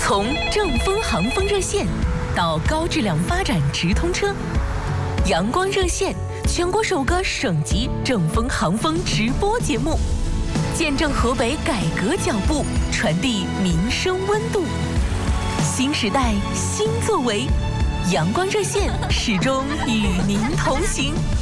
从正风航风热线到高质量发展直通车，阳光热线全国首个省级正风航风直播节目，见证河北改革脚步，传递民生温度。新时代新作为，阳光热线始终与您同行。